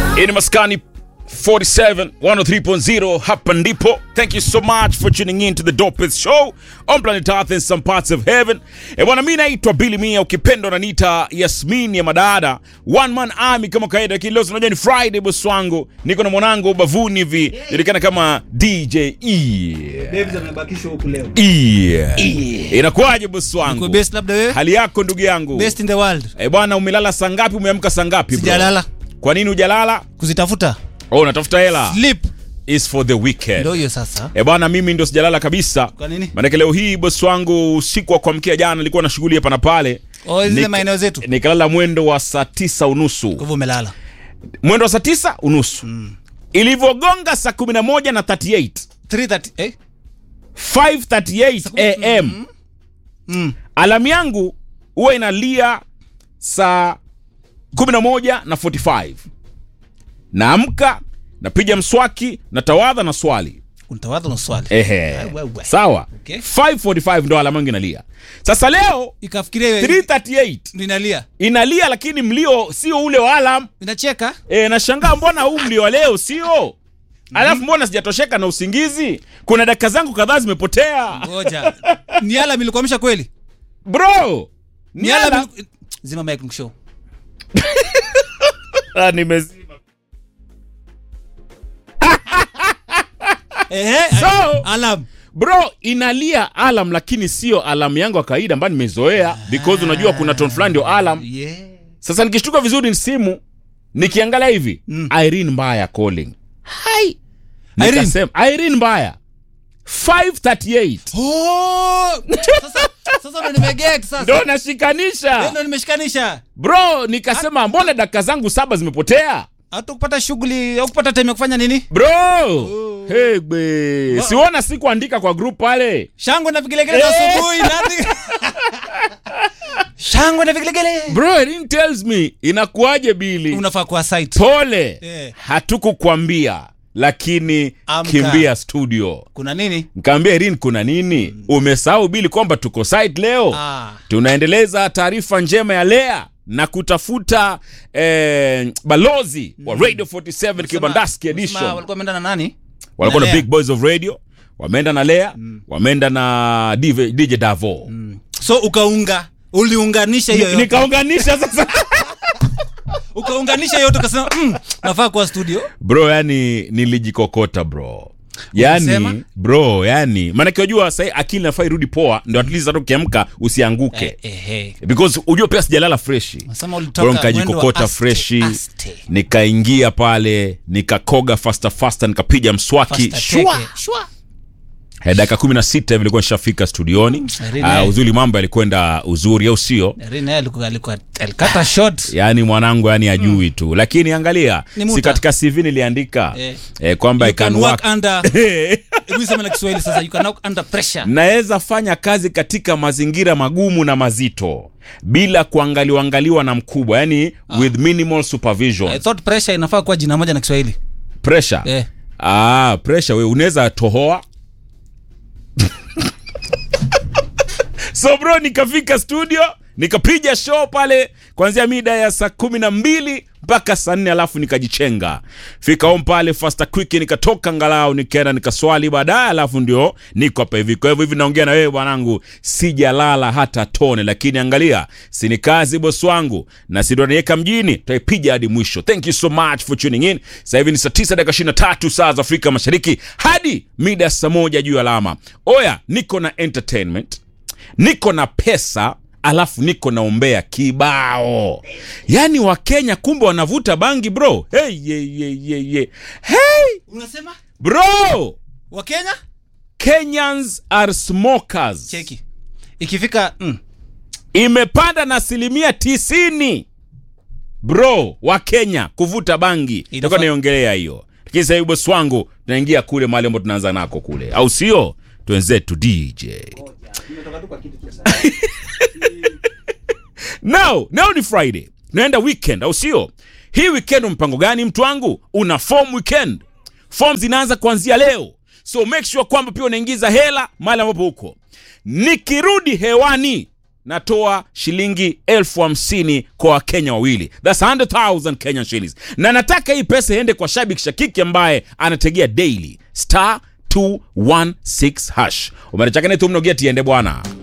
In Maskani 47 103.0 hapa ndipo. Thank you so much for tuning in to the dopest show on planet Earth in some parts of heaven. Bwana, mimi naitwa Billy Mia, ukipenda unaniita Yasmin ya madada, one man army kama kaida. Leo unajua ni Friday boss wangu, niko na mwanangu bavuni hivi julikana kama DJ David amebakishwa huko leo. Inakuaje boss wangu? Uko best labda wewe? Hali yako ndugu yangu? Best in the world. Bwana, umelala saa ngapi, umeamka saa ngapi bro? Sijalala. Kwa nini hujalala? Kuzitafuta. Oh, unatafuta hela. Sleep is for the weekend. Ndio hiyo sasa. Bwana, mimi ndo sijalala kabisa. Kwa nini? Maana leo hii boss wangu usiku wa kuamkia jana nilikuwa na shughuli hapa na pale. Zile maeneo zetu. Nikalala mwendo wa saa 9:30. Kwa hivyo umelala. Mwendo wa saa 9:30. Ilivyogonga saa 11:38. 3:30 5:38 am. Alamu yangu huwa inalia saa 11:45. Naamka, napiga mswaki, natawadha na swali. Unatawadha na swali. Sawa. Okay. 5:45 ndo alamu yangu inalia. Sasa leo ikafikiria 3:38 inalia. Inalia lakini mlio sio ule wa alarm. Inacheka. Nashangaa mbona huu mlio wa leo sio? Alafu mbona sijatosheka na usingizi? Kuna dakika zangu kadhaa zimepotea. Ngoja. Ni alarm ilikuamsha kweli? Bro, ni alarm zima mic show. Nimezima. So, alarm. Bro, inalia alarm lakini sio alarm yangu ya kawaida ambayo nimezoea because unajua kuna tone fulani ndio alarm. Yeah. Sasa nikishtuka vizuri ni simu, nikiangalia hivi, Irene Mbaya calling. Hi. Irene Mbaya. 5:38. Oh! Sasa ndo nimeget sasa. Ndo nashikanisha. Ndo nimeshikanisha. Bro, nikasema mbona dakika zangu 7 zimepotea? Hata kupata shughuli au kupata time ya kufanya nini? Bro! Hey be. Siona sikuandika kwa group pale. Shangwe na vigelegele asubuhi nani? Shangwe na vigelegele. Bro, it tells me inakuaje Billy? Unafaa kwa site. Pole. Hatukukwambia. Lakini kimbia studio. Kuna nini? Nikamwambia Irene kuna nini? Umesahau Billy kwamba tuko site leo. Tunaendeleza taarifa njema ya Lea na kutafuta balozi wa Radio 47 Kibandaski edition. Walikuwa wameenda na nani? Walikuwa na Big Boys of Radio. Wameenda na Lea, wameenda na DJ Davo. So uliunganisha hiyo yote. Nikaunganisha sasa. Ukaunganisha yote ukasema nafaa kwa studio. Bro, yani nilijikokota bro. Yani bro, yani maana unajua sasa akili nafaa irudi poa ndio at least hata ukiamka usianguke. Because unajua pia sijalala fresh. Bro, nikajikokota fresh. Nikaingia pale, nikakoga faster nikapiga mswaki. Shwa. Dakika 16 hivi nilikuwa nishafika studioni. Uzuri mambo yalikwenda uzuri au sio? Rina alikuwa alikata shot. Yani mwanangu yani ajui tu. Lakini angalia, si katika CV niliandika kwamba I can work under Hebu na Kiswahili sasa, you can work under pressure. Naweza fanya kazi katika mazingira magumu na mazito bila kuangaliwa na mkubwa, yani with minimal supervision. I thought pressure inafaa kuwa jina moja na Kiswahili. Pressure. Pressure wewe unaweza tohoa. So bro, nikafika studio, nikapiga show pale kuanzia mida ya saa 12 mpaka saa 4, alafu nikajichenga. Fika home pale faster quick, nikatoka angalau nikaenda nikaswali baadaye, alafu ndio niko hapa hivi. Kwa hivyo hivi naongea na wewe bwanangu, sijalala hata tone, lakini angalia, si ni kazi boss wangu na si ndo niweka mjini, tutaipiga hadi mwisho. Thank you so much for tuning in. Sasa hivi ni saa 9:23 saa za Afrika Mashariki hadi mida saa 1 juu alama. Oya, niko na entertainment, niko na pesa, alafu niko na ombea kibao. Yani wa Kenya kumbe wanavuta bangi bro. Hey. Unasema? Bro, wa Kenya? Kenyans are smokers. Cheki. Ikifika imepanda na 90%. Bro, wa Kenya kuvuta bangi. Ndio naiongelea hiyo. Lakini sasa boss wangu tunaingia kule mahali ambapo tunaanza nako kule. Au sio? Tuenzetu DJ. Nimetoka tu kwa kitu cha Now ni Friday. Naenda weekend, au sio? Hii weekend mpango gani mtu wangu? Una form weekend. Forms zinaanza kuanzia leo. So make sure kwamba pia unaingiza hela mahali ambapo uko. Nikirudi hewani natoa shilingi 50,000 kwa Wakenya wawili. That's 100,000 Kenyan shillings. Na nataka hii pesa iende kwa shabiki shakiki ambaye anategea daily *216#. Umerechakane tu mnogia tiende bwana.